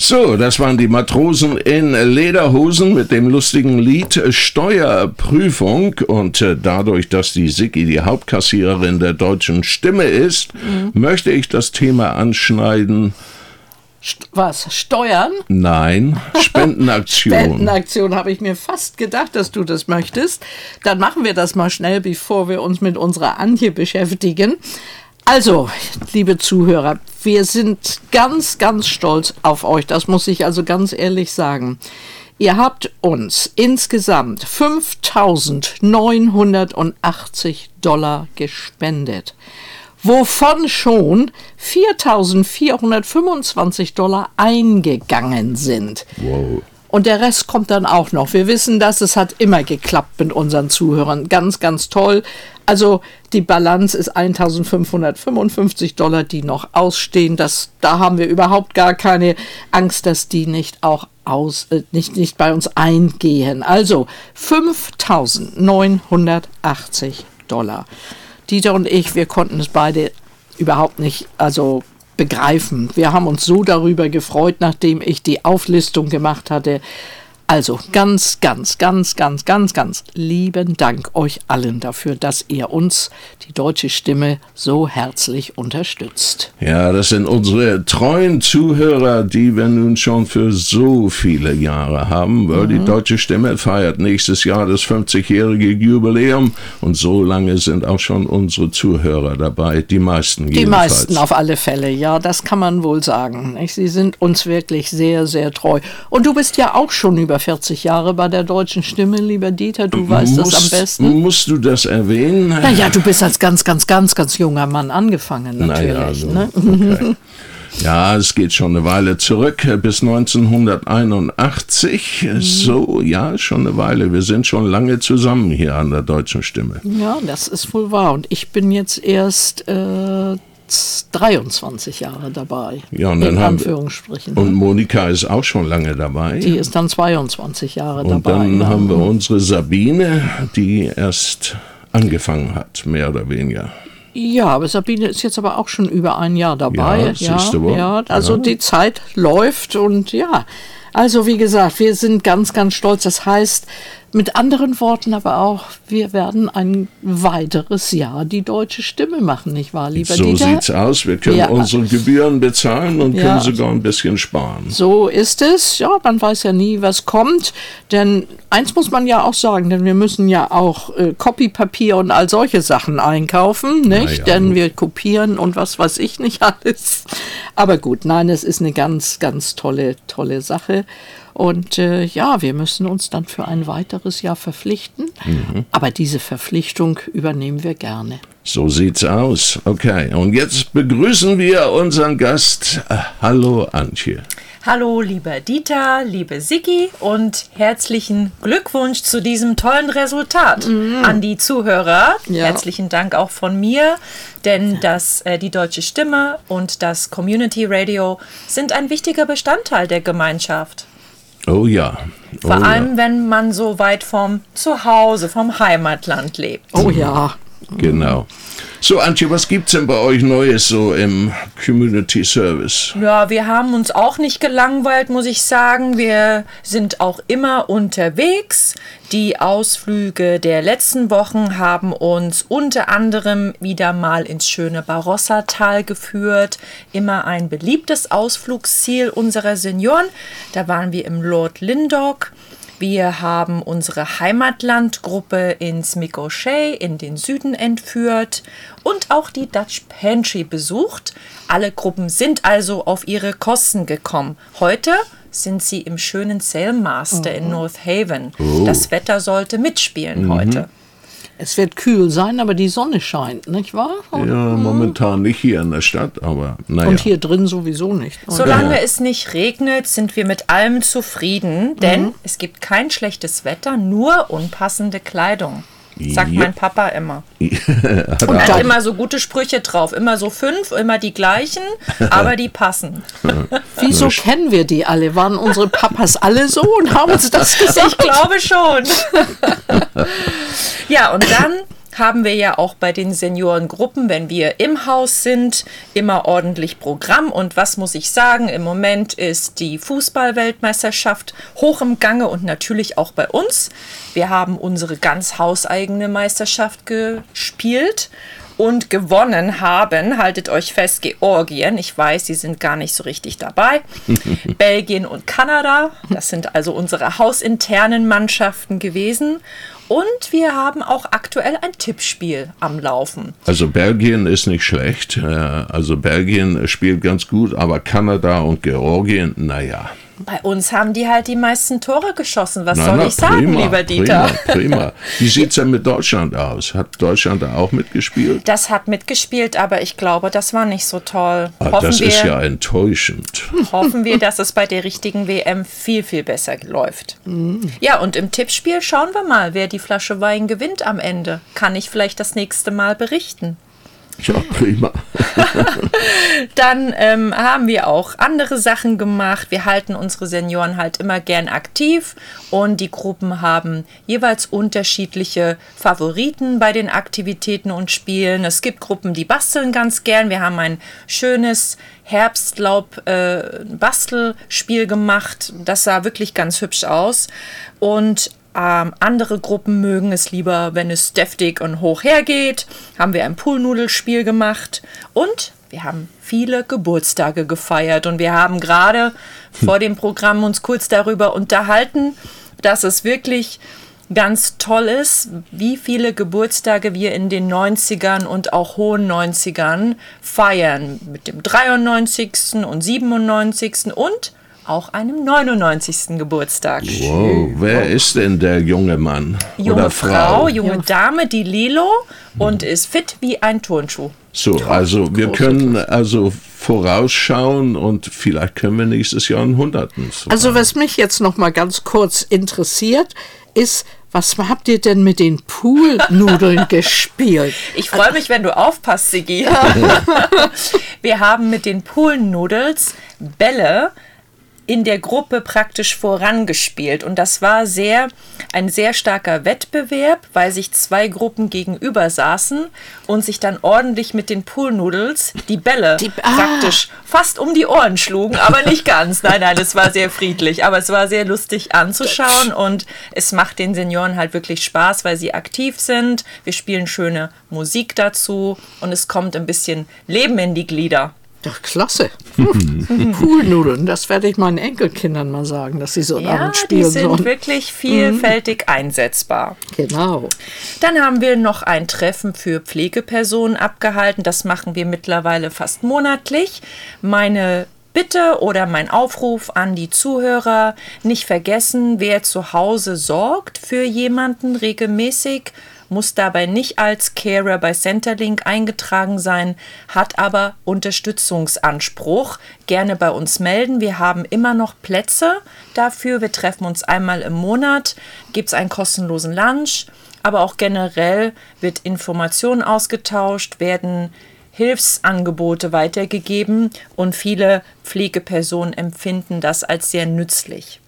So, das waren die Matrosen in Lederhosen mit dem lustigen Lied Steuerprüfung. Und dadurch, dass die Sigi die Hauptkassiererin der deutschen Stimme ist, möchte ich das Thema anschneiden. Was? Steuern? Nein, Spendenaktion. Spendenaktion, habe ich mir fast gedacht, dass du das möchtest. Dann machen wir das mal schnell, bevor wir uns mit unserer Antje beschäftigen. Also, liebe Zuhörer, wir sind ganz, ganz stolz auf euch. Das muss ich also ganz ehrlich sagen. Ihr habt uns insgesamt $5.980 gespendet, wovon schon $4.425 eingegangen sind. Wow. Und der Rest kommt dann auch noch. Wir wissen das, es hat immer geklappt mit unseren Zuhörern. Ganz, ganz toll. Also die Balance ist $1.555, die noch ausstehen. Da haben wir überhaupt gar keine Angst, dass die nicht auch nicht bei uns eingehen. Also $5.980. Dieter und ich, wir konnten es beide überhaupt nicht begreifen. Wir haben uns so darüber gefreut, nachdem ich die Auflistung gemacht hatte. Also ganz, ganz, ganz, ganz, ganz, ganz lieben Dank euch allen dafür, dass ihr uns, die deutsche Stimme, so herzlich unterstützt. Ja, das sind unsere treuen Zuhörer, die wir nun schon für so viele Jahre haben, weil die deutsche Stimme feiert nächstes Jahr das 50-jährige Jubiläum und so lange sind auch schon unsere Zuhörer dabei, die meisten jedenfalls. Die meisten auf alle Fälle, ja, das kann man wohl sagen. Sie sind uns wirklich sehr, sehr treu. Und du bist ja auch schon über 40 Jahre bei der deutschen Stimme, lieber Dieter, du weißt das am besten. Musst du das erwähnen? Ja, du bist als ganz, ganz, ganz, ganz junger Mann angefangen, natürlich. Naja, okay. Ja, es geht schon eine Weile zurück, bis 1981. So, ja, schon eine Weile. Wir sind schon lange zusammen hier an der deutschen Stimme. Ja, das ist wohl wahr. Und ich bin jetzt erst 23 Jahre dabei, ja, und in Anführungsstrichen. Und Monika ist auch schon lange dabei. Die ist dann 22 Jahre dabei. Und dann haben wir unsere Sabine, die erst angefangen hat, mehr oder weniger. Ja, aber Sabine ist jetzt aber auch schon über ein Jahr dabei. Ja, also die Zeit läuft und ja. Also wie gesagt, wir sind ganz, ganz stolz. Das heißt, mit anderen Worten aber auch, wir werden ein weiteres Jahr die deutsche Stimme machen, nicht wahr, lieber Dieter? So sieht's aus. Wir können unsere Gebühren bezahlen und können sogar ein bisschen sparen. So ist es. Ja, man weiß ja nie, was kommt. Denn eins muss man ja auch sagen, denn wir müssen ja auch Copypapier und all solche Sachen einkaufen, nicht? Ja. Denn wir kopieren und was weiß ich nicht alles. Aber gut, nein, es ist eine ganz, ganz tolle Sache. Und wir müssen uns dann für ein weiteres Jahr verpflichten. Aber diese Verpflichtung übernehmen wir gerne. So sieht's aus. Okay, und jetzt begrüßen wir unseren Gast. Hallo Antje. Hallo lieber Dieter, liebe Sigi und herzlichen Glückwunsch zu diesem tollen Resultat an die Zuhörer. Ja. Herzlichen Dank auch von mir, denn die deutsche Stimme und das Community Radio sind ein wichtiger Bestandteil der Gemeinschaft. Oh ja. Vor allem, wenn man so weit vom Zuhause, vom Heimatland lebt. Oh ja. Genau. So, Antje, was gibt's denn bei euch Neues so im Community Service? Ja, wir haben uns auch nicht gelangweilt, muss ich sagen. Wir sind auch immer unterwegs. Die Ausflüge der letzten Wochen haben uns unter anderem wieder mal ins schöne Barossa-Tal geführt. Immer ein beliebtes Ausflugsziel unserer Senioren. Da waren wir im Lord Lindog. Wir haben unsere Heimatlandgruppe ins Micochet in den Süden entführt und auch die Dutch Pantry besucht. Alle Gruppen sind also auf ihre Kosten gekommen. Heute sind sie im schönen Sailmaster in North Haven. Das Wetter sollte mitspielen heute. Es wird kühl sein, aber die Sonne scheint, nicht wahr? Ja, momentan nicht hier in der Stadt, aber naja. Und hier drin sowieso nicht. Solange es nicht regnet, sind wir mit allem zufrieden, denn es gibt kein schlechtes Wetter, nur unpassende Kleidung. Sagt mein Papa immer. Und hat immer so gute Sprüche drauf. Immer so 5, immer die gleichen, aber die passen. Wieso kennen wir die alle? Waren unsere Papas alle so und haben uns das gesagt? Ich glaube schon. Ja, und dann haben wir ja auch bei den Seniorengruppen, wenn wir im Haus sind, immer ordentlich Programm. Und was muss ich sagen, im Moment ist die Fußball-Weltmeisterschaft hoch im Gange und natürlich auch bei uns. Wir haben unsere ganz hauseigene Meisterschaft gespielt. Und gewonnen haben, haltet euch fest, Georgien. Ich weiß, die sind gar nicht so richtig dabei. Belgien und Kanada, das sind also unsere hausinternen Mannschaften gewesen. Und wir haben auch aktuell ein Tippspiel am Laufen. Also Belgien ist nicht schlecht. Also Belgien spielt ganz gut, aber Kanada und Georgien, naja. Bei uns haben die halt die meisten Tore geschossen. Was soll ich sagen, prima, lieber Dieter? Prima. Wie sieht es denn mit Deutschland aus? Hat Deutschland da auch mitgespielt? Das hat mitgespielt, aber ich glaube, das war nicht so toll. Das ist ja enttäuschend. Hoffen wir, dass es bei der richtigen WM viel, viel besser läuft. Ja, und im Tippspiel schauen wir mal, wer die Flasche Wein gewinnt am Ende. Kann ich vielleicht das nächste Mal berichten. Ja, prima. Dann haben wir auch andere Sachen gemacht. Wir halten unsere Senioren halt immer gern aktiv und die Gruppen haben jeweils unterschiedliche Favoriten bei den Aktivitäten und Spielen. Es gibt Gruppen, die basteln ganz gern. Wir haben ein schönes Herbstlaub-Bastelspiel gemacht. Das sah wirklich ganz hübsch aus. Und andere Gruppen mögen es lieber, wenn es deftig und hoch hergeht. Haben wir ein Poolnudelspiel gemacht und wir haben viele Geburtstage gefeiert. Und wir haben gerade vor dem Programm uns kurz darüber unterhalten, dass es wirklich ganz toll ist, wie viele Geburtstage wir in den 90ern und auch hohen 90ern feiern. Mit dem 93. und 97. und auch einem 99. Geburtstag. Wow, wer ist denn der junge Mann junge oder Frau? Junge Dame, die Lilo und ist fit wie ein Turnschuh. So, also wir können also vorausschauen und vielleicht können wir nächstes Jahr einen 100. Also was mich jetzt noch mal ganz kurz interessiert, ist, was habt ihr denn mit den Poolnudeln gespielt? Ich freue mich, wenn du aufpasst, Sigi. Wir haben mit den Poolnudels Bälle in der Gruppe praktisch vorangespielt. Und das war ein sehr starker Wettbewerb, weil sich zwei Gruppen gegenüber saßen und sich dann ordentlich mit den Poolnudels die Bälle praktisch fast um die Ohren schlugen, aber nicht ganz. Nein, es war sehr friedlich, aber es war sehr lustig anzuschauen und es macht den Senioren halt wirklich Spaß, weil sie aktiv sind. Wir spielen schöne Musik dazu und es kommt ein bisschen Leben in die Glieder. Ja, klasse. Poolnudeln, das werde ich meinen Enkelkindern mal sagen, dass sie so einen Abend spielen sollen. Ja, die sind wirklich vielfältig einsetzbar. Genau. Dann haben wir noch ein Treffen für Pflegepersonen abgehalten. Das machen wir mittlerweile fast monatlich. Meine Bitte oder mein Aufruf an die Zuhörer, nicht vergessen, wer zu Hause sorgt für jemanden regelmäßig, muss dabei nicht als Carer bei Centerlink eingetragen sein, hat aber Unterstützungsanspruch. Gerne bei uns melden. Wir haben immer noch Plätze dafür. Wir treffen uns einmal im Monat, gibt es einen kostenlosen Lunch, aber auch generell wird Information ausgetauscht, werden Hilfsangebote weitergegeben und viele Pflegepersonen empfinden das als sehr nützlich.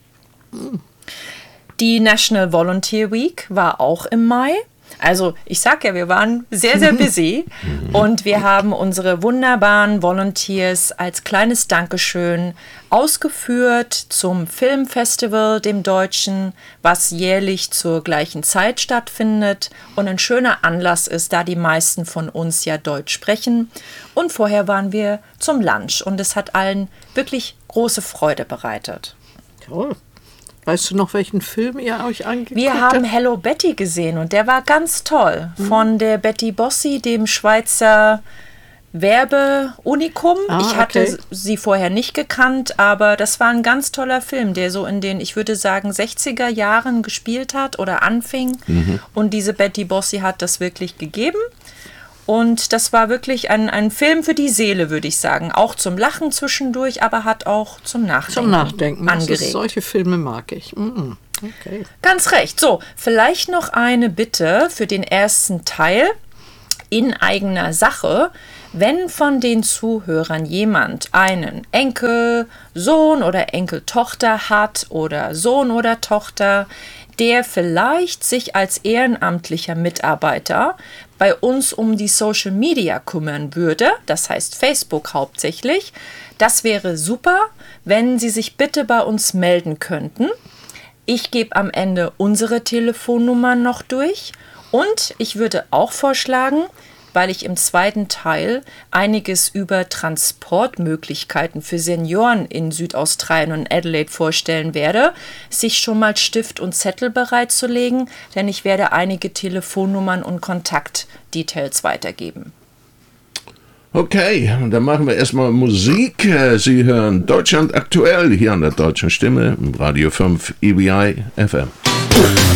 Die National Volunteer Week war auch im Mai. Also ich sag ja, wir waren sehr, sehr busy und wir haben unsere wunderbaren Volunteers als kleines Dankeschön ausgeführt zum Filmfestival, dem Deutschen, was jährlich zur gleichen Zeit stattfindet und ein schöner Anlass ist, da die meisten von uns ja Deutsch sprechen. Und vorher waren wir zum Lunch und es hat allen wirklich große Freude bereitet. Toll. Weißt du noch, welchen Film ihr euch angeguckt habt? Wir haben Hello Betty gesehen und der war ganz toll. Von der Betty Bossi, dem Schweizer Werbeunikum. Ich hatte sie vorher nicht gekannt, aber das war ein ganz toller Film, der so in den, ich würde sagen, 60er Jahren gespielt hat oder anfing. Und diese Betty Bossi hat das wirklich gegeben. Und das war wirklich ein Film für die Seele, würde ich sagen. Auch zum Lachen zwischendurch, aber hat auch zum Nachdenken angeregt. Solche Filme mag ich. Okay. Ganz recht. So, vielleicht noch eine Bitte für den ersten Teil in eigener Sache. Wenn von den Zuhörern jemand einen Enkelsohn oder Enkeltochter hat oder Sohn oder Tochter, der vielleicht sich als ehrenamtlicher Mitarbeiter bei uns um die Social Media kümmern würde, das heißt Facebook hauptsächlich. Das wäre super, wenn Sie sich bitte bei uns melden könnten. Ich gebe am Ende unsere Telefonnummern noch durch und ich würde auch vorschlagen, weil ich im zweiten Teil einiges über Transportmöglichkeiten für Senioren in Südaustralien und Adelaide vorstellen werde, sich schon mal Stift und Zettel bereitzulegen, denn ich werde einige Telefonnummern und Kontaktdetails weitergeben. Okay, dann machen wir erstmal Musik. Sie hören Deutschland aktuell hier an der Deutschen Stimme im Radio 5 EBI FM.